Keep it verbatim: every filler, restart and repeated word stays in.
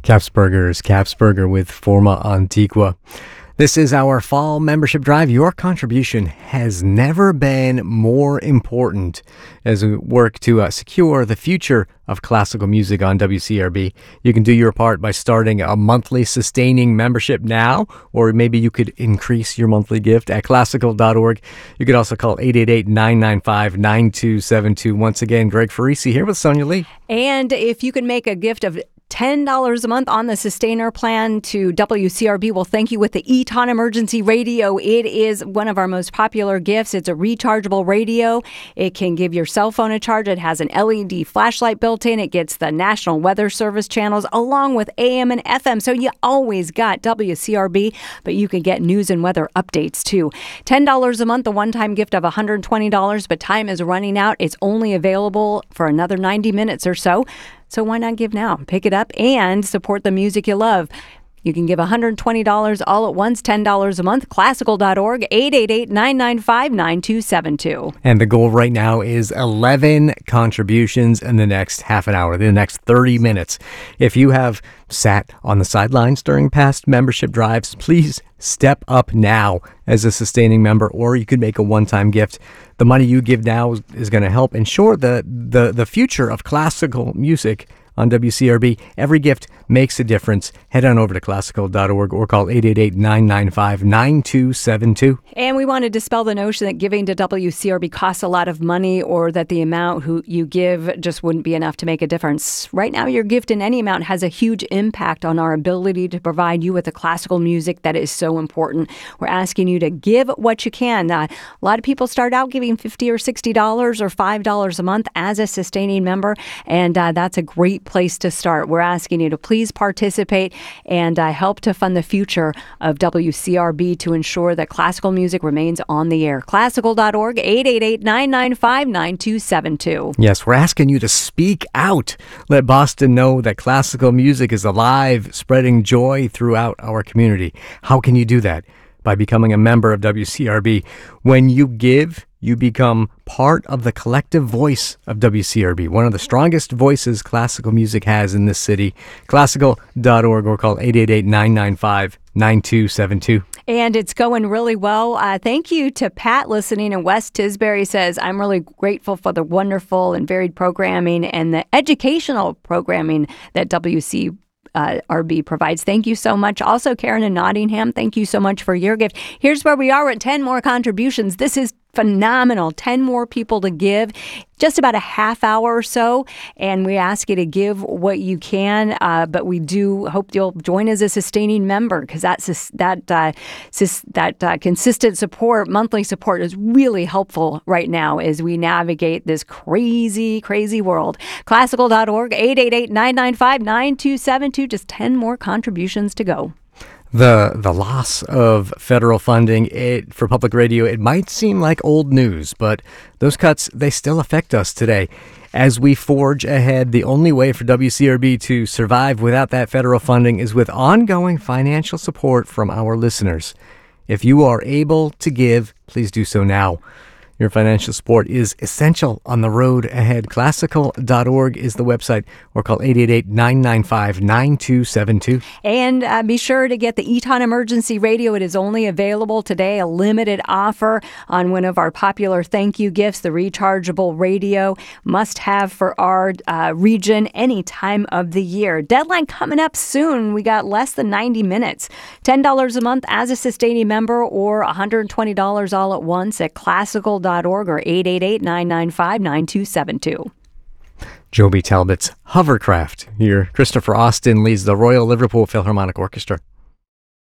Capsburgers, Capsburger with Forma Antigua. This is our fall membership drive. Your contribution has never been more important as we work to uh, secure the future of classical music on W C R B. You can do your part by starting a monthly sustaining membership now, or maybe you could increase your monthly gift at classical dot org. You could also call eight eight eight, nine nine five, nine two seven two. Once again, Greg Farisi here with Sonia Lee. And if you can make a gift of ten dollars a month on the Sustainer plan to W C R B, well, thank you with the Eton Emergency Radio. It is one of our most popular gifts. It's a rechargeable radio. It can give your cell phone a charge. It has an L E D flashlight built in. It gets the National Weather Service channels along with A M and F M. So you always got W C R B, but you can get news and weather updates too. ten dollars a month, a one-time gift of one hundred twenty dollars, but time is running out. It's only available for another ninety minutes or so. So why not give now? Pick it up and support the music you love. You can give one hundred twenty dollars all at once, ten dollars a month, classical dot org, eight eight eight, nine nine five, nine two seven two. And the goal right now is eleven contributions in the next half an hour, the next thirty minutes. If you have sat on the sidelines during past membership drives, please step up now as a sustaining member, or you could make a one-time gift. The money you give now is, is going to help ensure the, the, the future of classical music on W C R B. Every gift makes a difference. Head on over to classical dot org or call eight eight eight, nine nine five, nine two seven two. And we want to dispel the notion that giving to W C R B costs a lot of money, or that the amount who you give just wouldn't be enough to make a difference. Right now, your gift in any amount has a huge impact on our ability to provide you with the classical music that is so important. We're asking you to give what you can. Uh, a lot of people start out giving fifty dollars or sixty dollars or five dollars a month as a sustaining member, and uh, that's a great place to start. We're asking you to please participate and uh, help to fund the future of W C R B to ensure that classical music remains on the air. classical dot org, eight eight eight, nine nine five, nine two seven two. Yes, we're asking you to speak out. Let Boston know that classical music is alive, spreading joy throughout our community. How can you do that? By becoming a member of W C R B. When you give, you become part of the collective voice of W C R B, one of the strongest voices classical music has in this city. classical dot org or call eight eight eight, nine nine five, nine two seven two. And it's going really well. Uh, thank you to Pat listening in West Tisbury. Says, I'm really grateful for the wonderful and varied programming and the educational programming that W C Uh, R B provides. Thank you so much. Also, Karen in Nottingham, thank you so much for your gift. Here's where we are at ten more contributions. This is phenomenal. ten more people to give, just about a half hour or so. And we ask you to give what you can, uh, but we do hope you'll join as a sustaining member, because that's that uh, that uh, consistent support, monthly support, is really helpful right now as we navigate this crazy, crazy world. classical dot org, eight eight eight, nine nine five, nine two seven two. Just ten more contributions to go. The the loss of federal funding it, for public radio, it might seem like old news, but those cuts, they still affect us today. As we forge ahead, the only way for W C R B to survive without that federal funding is with ongoing financial support from our listeners. If you are able to give, please do so now. Your financial support is essential on the road ahead. classical dot org is the website, or call eight eight eight, nine nine five, nine two seven two. And uh, be sure to get the Eton Emergency Radio. It is only available today, a limited offer on one of our popular thank you gifts, the rechargeable radio. Must have for our uh, region any time of the year. Deadline coming up soon. We got less than ninety minutes. ten dollars a month as a sustaining member, or one hundred twenty dollars all at once at classical dot org or eight eight eight, nine nine five, nine two seven two. Joby Talbot's Hovercraft. Here, Christopher Austin leads the Royal Liverpool Philharmonic Orchestra.